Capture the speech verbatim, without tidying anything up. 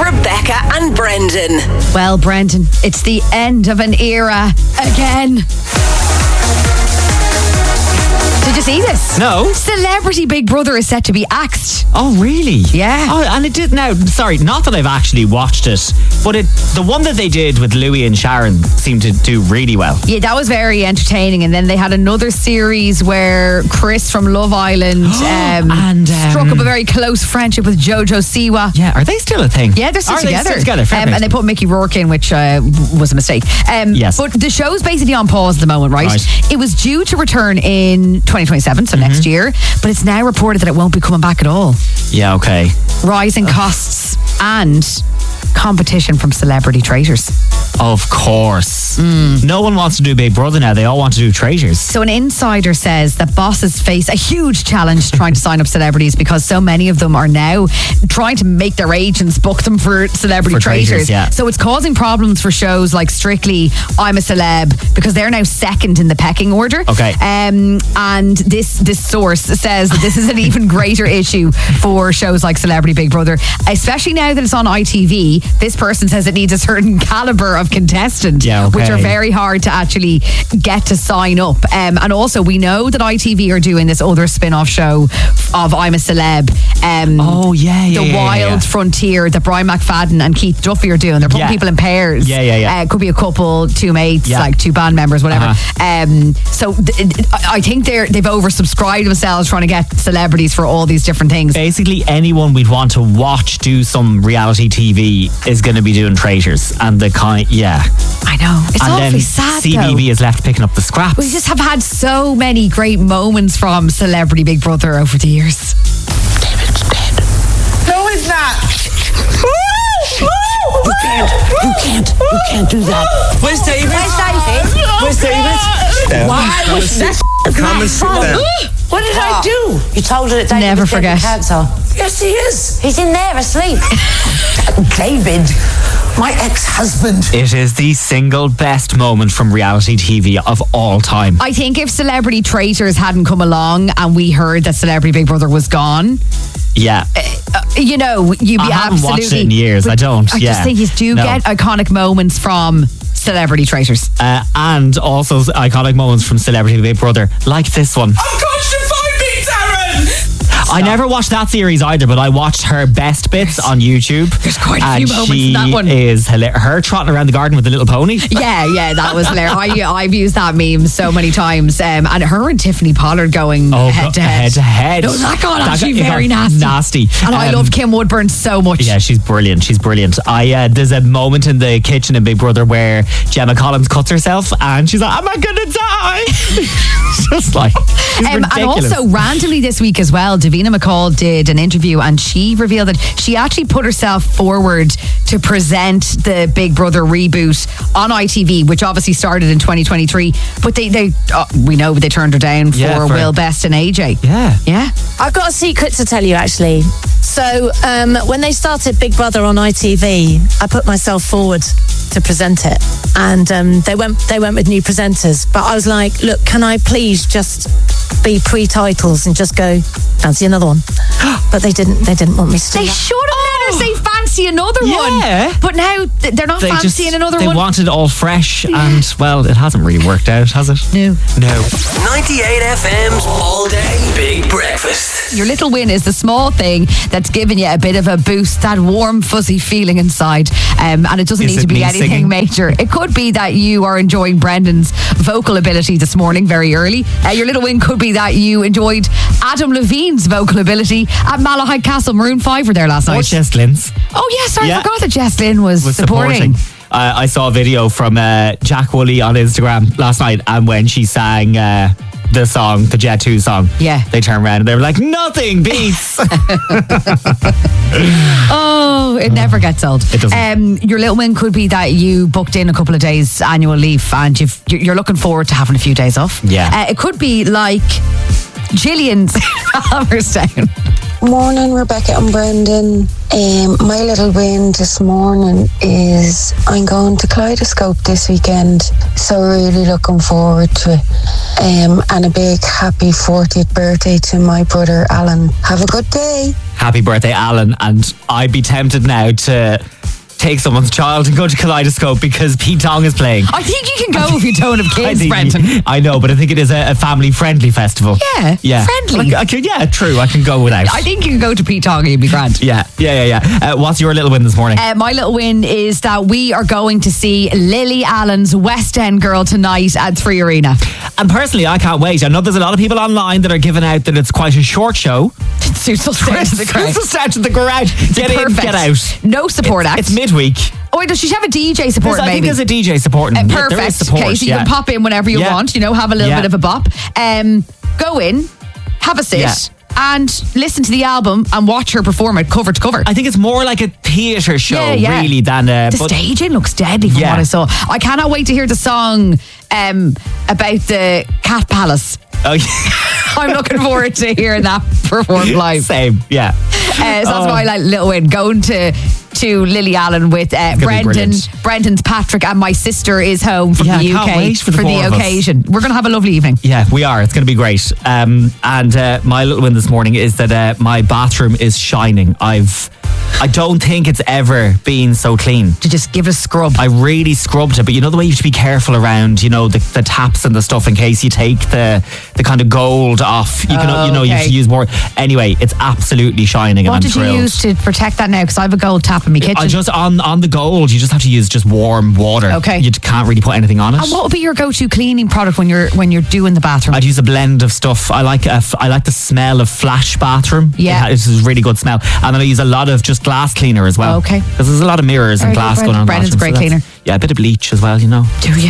Rebecca and Brendan. Well, Brendan, it's the end of an era again. Did you see this? No. Celebrity Big Brother is set to be axed. Oh, really? Yeah. Oh, and it did now. Sorry, not that I've actually watched it, but it the one that they did with Louis and Sharon seemed to do really well. Yeah, that was very entertaining. And then they had another series where Chris from Love Island um, and um, struck up a very close friendship with Jojo Siwa. Yeah, are they still a thing? Yeah, they're still are together. They still together? Fair Um, play and to they them. put Mickey Rourke in, which uh, was a mistake. Um, Yes. But the show's basically on pause at the moment, right? Right. It was due to return in twenty twenty-seven, so next year, but it's now reported that it won't be coming back at all. Yeah, okay. Rising costs and competition from celebrity traitors. Of course. Mm. No one wants to do Big Brother now. They all want to do Traitors. So an insider says that bosses face a huge challenge trying to sign up celebrities because so many of them are now trying to make their agents book them for celebrity For traitors. traitors, yeah. So it's causing problems for shows like Strictly, I'm a Celeb, because they're now second in the pecking order. Okay. Um, and this this source says that this is an even greater issue for shows like Celebrity Big Brother, especially now that it's on I T V. This person says it needs a certain caliber of contestant, Yeah, okay. which are very hard to actually get to sign up. Um, and also, we know that I T V are doing this other spin-off show of I'm a Celeb. Um, Oh, yeah, yeah, The yeah, Wild yeah, yeah. Frontier that Brian McFadden and Keith Duffy are doing. They're putting Yeah. people in pairs. Yeah, yeah, yeah. Uh, it could be a couple, two mates, Yeah. like two band members, whatever. Uh-huh. Um, so th- th- I I think they're they've oversubscribed themselves trying to get celebrities for all these different things. Basically, anyone we'd want to watch do some reality T V is going to be doing Traitors. And the kind, yeah. I know. It's and awfully then sad, C B B though. is left picking up the scraps. We just have had so many great moments from Celebrity Big Brother over the years. David's dead. No, he's not. You can't, you can't, you can't do that. Where's David? Where's David? Where's David? Why was that? Come and sit down. What did I do? You told her that David Never was dead forget. with cancer. Yes, he is. He's in there asleep. David, my ex-husband. It is the single best moment from reality T V of all time. I think if Celebrity Traitors hadn't come along and we heard that Celebrity Big Brother was gone, Yeah. uh, you know, you'd be I haven't absolutely... watched it in years. I don't, I yeah. just think you do No. get iconic moments from Celebrity Traitors. Uh, and also iconic moments from Celebrity Big Brother, like this one. Oh, God, you find me, Darren! I never watched that series either, but I watched her best bits on YouTube. There's quite a and few moments she in that one. is hilarious. Her trotting around the garden with the little pony. Yeah, yeah, that was hilarious. I, I've used that meme so many times. Um, and her and Tiffany Pollard going Oh, head go- to head. head to head. No, that got That actually got- it very got nasty. nasty. And I Um, love Kim Woodburn so much. Yeah, she's brilliant. She's brilliant. I uh, there's a moment in the kitchen in Big Brother where Gemma Collins cuts herself and she's like, "Am I gonna die?" Just like, it's Um, and ridiculous. also, randomly this week as well, Davina McCall did an interview and she revealed that she actually put herself forward to present the Big Brother reboot on I T V, which obviously started in twenty twenty-three. But they, they uh, we know they turned her down for, Yeah, for- Will Best and A J. yeah. Yeah. I've got a secret to tell you, actually. So, um, when they started Big Brother on I T V, I put myself forward to present it, and um, they went they went with new presenters. But I was like, look, can I please just be pre-titles and just go fancy another one? But they didn't. They didn't want me to. do They that. should have let her say fancy another Yeah. one. But now th- they're not They just fancying another they one. wanted it all fresh, and well, it hasn't really worked out, has it? No. No. ninety-eight F M's All Day Big Breakfast. Your little win is the small thing that's giving you a bit of a boost, that warm, fuzzy feeling inside. Um, and it doesn't Is need it to be me anything singing? major. It could be that you are enjoying Brendan's vocal ability this morning very early. Uh, your little win could be that you enjoyed Adam Levine's vocal ability at Malahide Castle. Maroon five were there last Or night. Jess Lynn's. Oh, yes, sorry, Yeah. I forgot that Jess Lynn was, was supporting. supporting. Uh, I saw a video from uh, Jack Woolley on Instagram last night, and when she sang uh, the song, the Jet two song, Yeah. they turned around and they were like, "Nothing beats." Oh, it never gets old. It doesn't. Um, your little win could be that you booked in a couple of days annual leave and you've, you're looking forward to having a few days off. Yeah. Uh, it could be like Gillian's Halverstown. Morning, Rebecca and Brendan. Um, my little win this morning is I'm going to Kaleidoscope this weekend, so really looking forward to it. Um, and a big happy fortieth birthday to my brother Alan. Have a good day. Happy birthday, Alan. And I'd be tempted now to take someone's child and go to Kaleidoscope because Pete Tong is playing. I think you can go if you don't have I kids, think- Brenton. I know, but I think it is a, a family-friendly festival. Yeah, Yeah. friendly. I, I could, yeah, true. I can go without. I think you can go to Pete Tong and you'd be grand. Yeah, yeah, yeah, yeah. Uh, what's your little win this morning? Uh, my little win is that we are going to see Lily Allen's West End Girl tonight at Three Arena. And personally, I can't wait. I know there's a lot of people online that are giving out that it's quite a short show. Suits will stay to the crowd. Suits will stay to the crowd. Get in, Perfect. get out. No support It's, act. it's midweek. Oh, wait, does she have a D J support? There's- I think maybe there's a D J supporting. Uh, Yeah, there is perfect. support, Okay, so you yeah. can pop in whenever you Yeah. want. You know, have a little Yeah. bit of a bop. Um, go in, have a sit, Yeah. and listen to the album and watch her perform it cover to cover. I think it's more like a theatre show, Yeah, yeah. really, than a. The but- staging looks deadly from Yeah. what I saw. I cannot wait to hear the song um, about the Cat Palace. Oh, yeah. I'm looking forward to hearing that performed live. Same, yeah. Uh, so that's Oh. my like, little win. Going to to Lily Allen with uh, gonna be Brendan, brilliant. Brendan's Patrick, and my sister is home from Yeah, the I U can't K wait for the four of us. occasion. We're going to have a lovely evening. Yeah, we are. It's going to be great. Um, and uh, my little win this morning is that uh, my bathroom is shining. I've, I don't think it's ever been so clean. To just give it a scrub. I really scrubbed it, but you know the way you have to be careful around, you know, the, the taps and the stuff in case you take the the kind of gold off. You can, Oh, you know, you have okay. to use more. Anyway, it's absolutely shining, what and I'm did thrilled. you use to protect that now? Because I have a gold tap in my kitchen. I just on on the gold, you just have to use just warm water. Okay. You can't really put anything on it. and what would be your go-to cleaning product when you're when you're doing the bathroom? I'd use a blend of stuff. I like a f- I like the smell of Flash bathroom. Yeah. It has a really good smell. And then I use a lot of just glass cleaner as well. Okay. Because there's a lot of mirrors Very and good, glass Brendan. going on. in Brendan's a bathrooms, great so that's- cleaner. Yeah, a bit of bleach as well, you know. Do you?